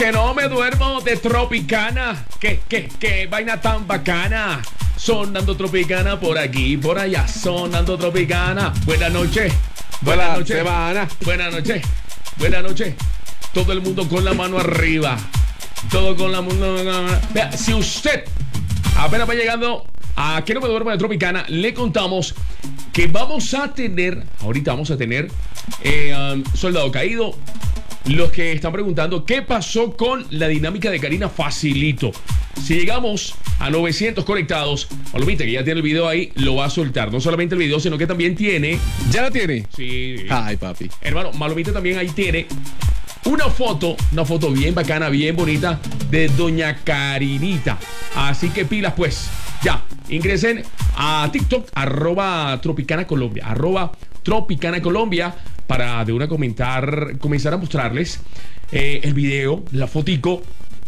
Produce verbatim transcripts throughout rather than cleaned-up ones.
Que no me duermo de Tropicana. Que, que, que vaina tan bacana. Sonando Tropicana por aquí, por allá. Sonando Tropicana. Buenas noches. Buenas noches. Semana. Buenas noches. Buenas noches. Todo el mundo con la mano arriba. Todo con la mano. Vea, si usted apenas va llegando a Que no me duermo de Tropicana, le contamos que vamos a tener, ahorita vamos a tener eh, um, Soldado Caído. Los que están preguntando qué pasó con la dinámica de Karina, facilito. Si llegamos a novecientos conectados, Malumita, que ya tiene el video ahí, lo va a soltar. No solamente el video, sino que también tiene... ¿Ya lo tiene? Sí. Ay, papi. Hermano, Malumita también ahí tiene una foto, una foto bien bacana, bien bonita, de Doña Karinita. Así que pilas, pues. Ya, ingresen a TikTok, arroba Tropicana Colombia, arroba Tropicana Colombia, para de una comentar, comenzar a mostrarles eh, el video, la fotico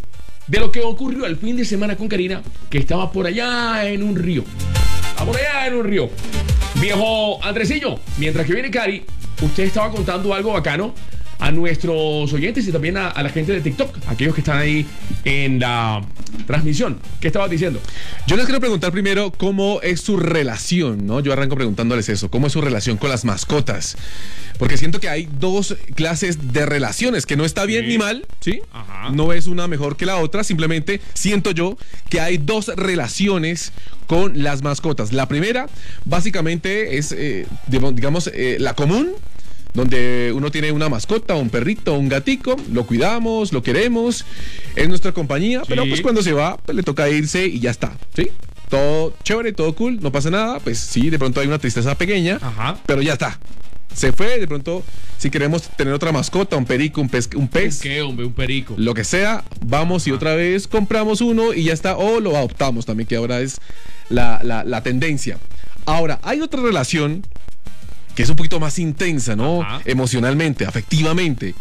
de lo que ocurrió el fin de semana con Karina, que estaba por allá en un río. Estaba por allá en un río. Viejo Andresillo, mientras que viene Cari, usted estaba contando algo bacano a nuestros oyentes y también a, a la gente de TikTok, aquellos que están ahí en la transmisión. ¿Qué estabas diciendo? Yo les quiero preguntar primero cómo es su relación, ¿no? Yo arranco preguntándoles eso, ¿cómo es su relación con las mascotas? Porque siento que hay dos clases de relaciones, que no está bien Sí. ni mal, ¿sí? Ajá. No es una mejor que la otra, simplemente siento yo que hay dos relaciones con las mascotas. La primera, básicamente, es, eh, digamos, eh, la común, donde uno tiene una mascota, un perrito, un gatico, lo cuidamos, lo queremos, es nuestra compañía, Sí. pero pues cuando se va, pues le toca irse y ya está, ¿sí? Todo chévere, todo cool, no pasa nada, pues sí, de pronto hay una tristeza pequeña, Ajá. pero ya está. Se fue, de pronto, si queremos tener otra mascota, un perico, un pez, un pez, ¿Qué, hombre? Un perico. lo que sea, vamos y otra vez compramos uno y ya está, o lo adoptamos también, que ahora es la, la, la tendencia. Ahora, hay otra relación que es un poquito más intensa, ¿no? Ajá. Emocionalmente, afectivamente.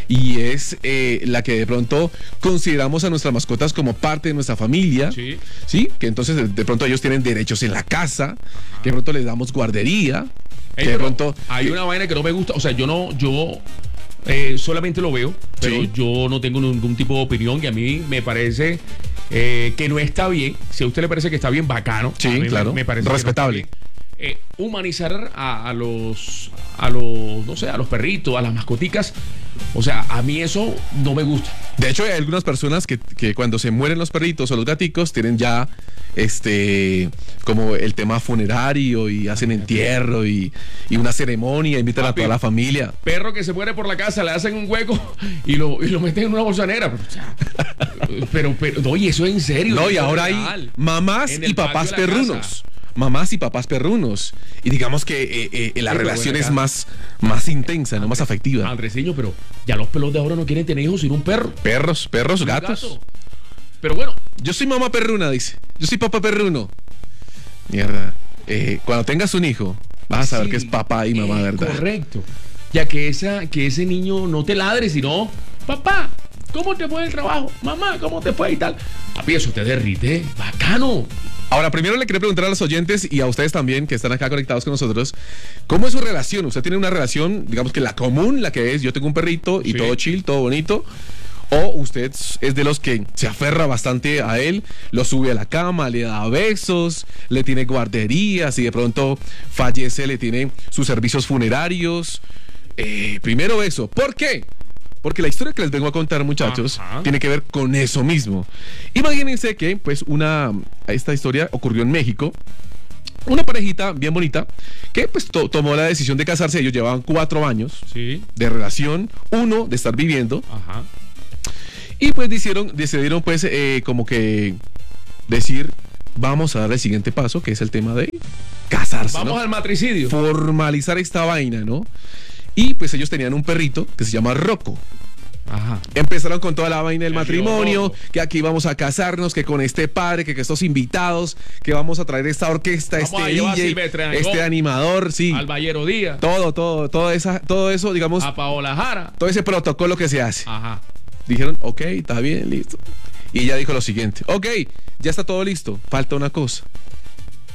Y es eh, la que de pronto consideramos a nuestras mascotas como parte de nuestra familia. Sí. ¿Sí? Que entonces de, de pronto ellos tienen derechos en la casa, que de pronto les damos guardería, Ey, que de pero pronto... hay que- una vaina que no me gusta. O sea, yo no, yo eh, solamente lo veo, pero Sí. yo no tengo ningún tipo de opinión y a mí me parece eh, que no está bien. Si a usted le parece que está bien, bacano. Sí, A mí me- claro. Me, parece que no está Respetable. bien. Eh, humanizar a, a los a los no sé, a los perritos, a las mascoticas, o sea, a mí eso no me gusta. De hecho, hay algunas personas que, que cuando se mueren los perritos o los gaticos tienen ya este como el tema funerario y hacen entierro y, y una ceremonia, invitan Papi, a toda la familia. Perro que se muere por la casa, le hacen un hueco y lo, y lo meten en una bolsa negra. Pero, o sea, pero, pero, oye, eso es en serio. No, y eso es ahora hay real. mamás En y el papás patio de la perrunos. casa. Mamás y papás perrunos. Y digamos que eh, eh, la Sí, pero relación ven es acá. más, más intensa, no más afectiva. Andresiño, pero ya los pelos de ahora no quieren tener hijos sino un perro. Perros, perros, un gatos. gato. Pero bueno, Yo soy mamá perruna, dice. Yo soy papá perruno. Mierda. Eh, cuando tengas un hijo, vas a saber sí, que es papá y mamá, eh, ¿verdad? Correcto. Ya que, esa, que ese niño no te ladre, sino, papá, ¿cómo te fue el trabajo? Mamá, ¿cómo te fue y tal? Papi, eso te derrite. Bacano. Ahora, primero le quería preguntar a los oyentes y a ustedes también que están acá conectados con nosotros, ¿cómo es su relación? ¿Usted tiene una relación, digamos que la común, la que es yo tengo un perrito y Sí. todo chill, todo bonito? ¿O usted es de los que se aferra bastante a él, lo sube a la cama, le da besos, le tiene guarderías y de pronto fallece, le tiene sus servicios funerarios? Eh, primero eso. ¿Por qué? Porque la historia que les vengo a contar, muchachos, Ajá. tiene que ver con eso mismo. Imagínense que, pues, una esta historia ocurrió en México. Una parejita bien bonita que, pues, to- tomó la decisión de casarse. Ellos llevaban cuatro años Sí. de relación, uno de estar viviendo. Ajá. Y, pues, decidieron, decidieron pues, eh, como que decir, vamos a dar el siguiente paso, que es el tema de casarse, Vamos ¿no? al matricidio. Formalizar esta vaina, ¿no? Y, pues, ellos tenían un perrito que se llama Rocco. Ajá. Empezaron con toda la vaina del El matrimonio, Rocco. que aquí vamos a casarnos, que con este padre, que, que estos invitados, que vamos a traer esta orquesta, Vamos a este llevar a D Silvestre J, Dangond, este animador, sí. Al Ballero Díaz. Todo, todo, todo, esa, todo eso, digamos, A Paola Jara. todo ese protocolo que se hace. Ajá. Dijeron, ok, está bien, listo. Y ella dijo lo siguiente, ok, ya está todo listo, falta una cosa.